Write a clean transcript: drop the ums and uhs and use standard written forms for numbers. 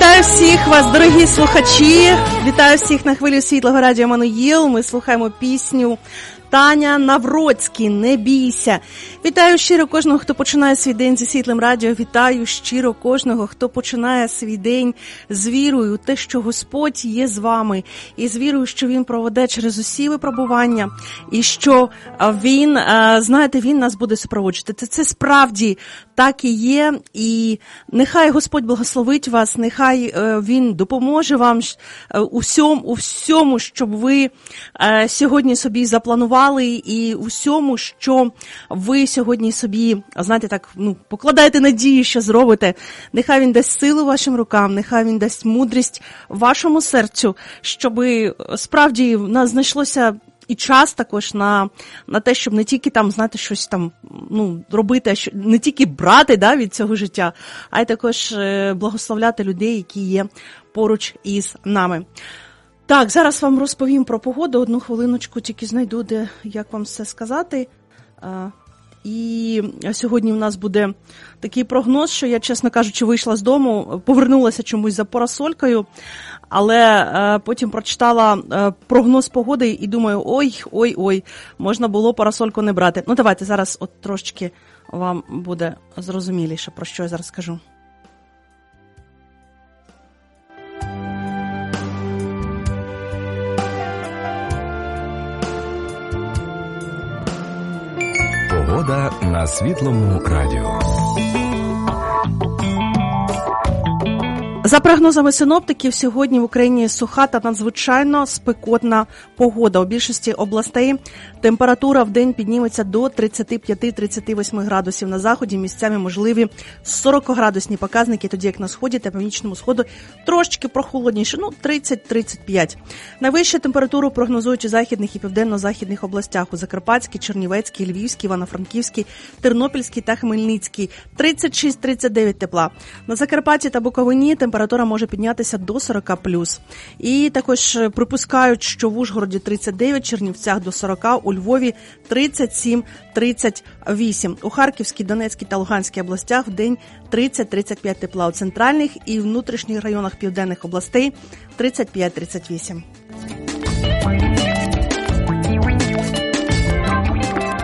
Вітаю всіх вас, дорогі слухачі. Вітаю всіх на хвилі Світлого радіо Еммануїл. Ми слухаємо пісню Таня Навроцький «Не бійся». Вітаю щиро кожного, хто починає свій день зі Світлим радіо. Вітаю щиро кожного, хто починає свій день з вірою у те, що Господь є з вами. І з вірою, що Він проведе через усі випробування. І що Він, знаєте, Він нас буде супроводжувати. Це справді так і є. І нехай Господь благословить вас, нехай Він допоможе вам у всьому, щоб ви сьогодні собі запланували, і у всьому, що ви сьогодні собі, знаєте, так, покладаєте надію, що зробите. Нехай Він дасть силу вашим рукам, нехай Він дасть мудрість вашому серцю, щоб справді в нас знайшлося і час також на те, щоб не тільки там, знаєте, щось там, робити, не тільки брати, від цього життя, а й також благословляти людей, які є поруч із нами. Так, зараз вам розповім про погоду. Одну хвилиночку тільки знайду, як вам все сказати. І сьогодні у нас буде такий прогноз, що я, чесно кажучи, вийшла з дому, повернулася чомусь за парасолькою, але потім прочитала прогноз погоди і думаю, ой, можна було парасольку не брати. Давайте зараз трошечки вам буде зрозуміліше, про що я зараз скажу. Погода на Світлому радіо. За прогнозами синоптиків, сьогодні в Україні суха та надзвичайно спекотна погода. У більшості областей температура в день підніметься до 35-38 градусів. На заході місцями можливі 40-градусні показники, тоді як на сході та північному сходу трошечки прохолодніше, 30-35. Найвищу температуру прогнозують у західних і південно-західних областях: у Закарпатській, Чернівецькій, Львівській, Івано-Франківській, Тернопільській та Хмельницькій. 36-39 тепла. На Закарпатті та Буковині температура може піднятися до 40+. І також припускають, що в Ужгороді 39, Чернівцях до 40, у Львові 37-38. У Харківській, Донецькій та Луганській областях в день 30-35 тепла. У центральних і внутрішніх районах південних областей 35-38.